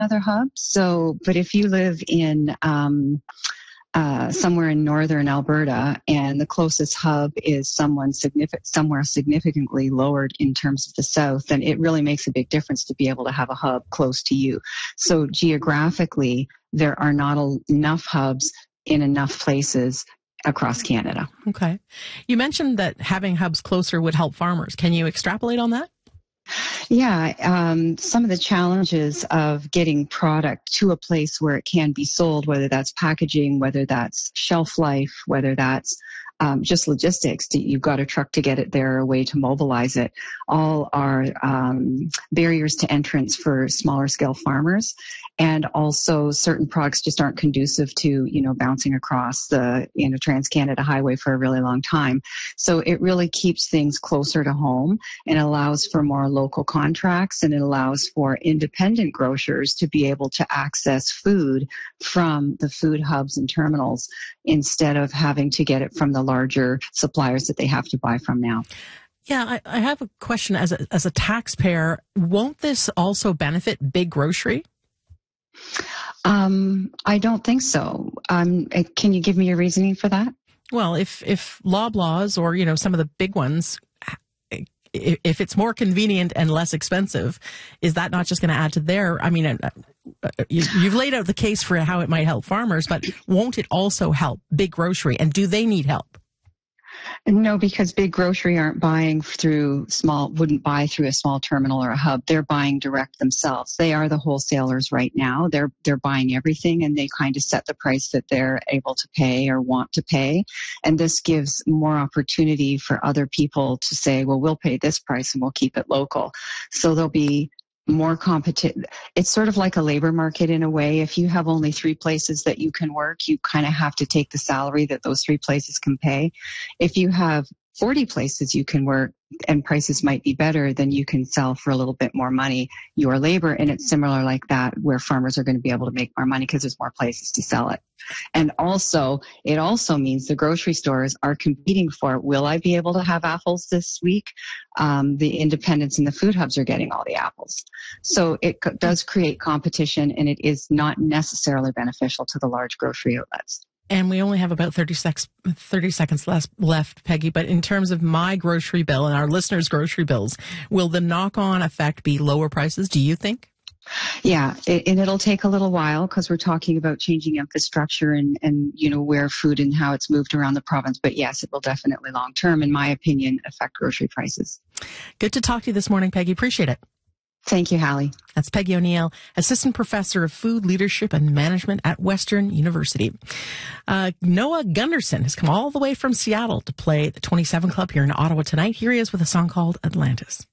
another hub. So, but if you live in somewhere in northern Alberta, and the closest hub is somewhere significantly lowered in terms of the south, then it really makes a big difference to be able to have a hub close to you. So geographically, there are not enough hubs in enough places across Canada. Okay. You mentioned that having hubs closer would help farmers. Can you extrapolate on that? Yeah, some of the challenges of getting product to a place where it can be sold, whether that's packaging, whether that's shelf life, whether that's just logistics. You've got a truck to get it there, a way to mobilize it. All are barriers to entrance for smaller scale farmers. And also certain products just aren't conducive to, bouncing across the, Trans-Canada Highway for a really long time. So it really keeps things closer to home and allows for more local contracts, and it allows for independent grocers to be able to access food from the food hubs and terminals instead of having to get it from the larger suppliers that they have to buy from now. Yeah, I have a question as a taxpayer. Won't this also benefit big grocery? I don't think so. Can you give me your reasoning for that? Well, if Loblaws or, some of the big ones, if it's more convenient and less expensive, is that not just going to add to their, you've laid out the case for how it might help farmers, but won't it also help big grocery? And do they need help? No, because big grocery wouldn't buy through a small terminal or a hub. They're buying direct themselves. They are the wholesalers right now. They're buying everything, and they kind of set the price that they're able to pay or want to pay. And this gives more opportunity for other people to say, well, we'll pay this price and we'll keep it local. So there'll be more competition. It's sort of like a labor market in a way. If you have only 3 places that you can work, you kind of have to take the salary that those 3 places can pay. If you have 40 places you can work and prices might be better, then you can sell for a little bit more money your labor. And it's similar like that, where farmers are going to be able to make more money because there's more places to sell it. And also, it also means the grocery stores are competing for, will I be able to have apples this week? The independents and the food hubs are getting all the apples. So it does create competition, and it is not necessarily beneficial to the large grocery outlets. And we only have about 30 seconds left, Peggy. But in terms of my grocery bill and our listeners' grocery bills, will the knock-on effect be lower prices, do you think? Yeah, and it'll take a little while because we're talking about changing infrastructure and where food and how it's moved around the province. But yes, it will definitely long-term, in my opinion, affect grocery prices. Good to talk to you this morning, Peggy. Appreciate it. Thank you, Hallie. That's Peggy O'Neill, Assistant Professor of Food Leadership and Management at Western University. Noah Gunderson has come all the way from Seattle to play the 27 Club here in Ottawa tonight. Here he is with a song called Atlantis.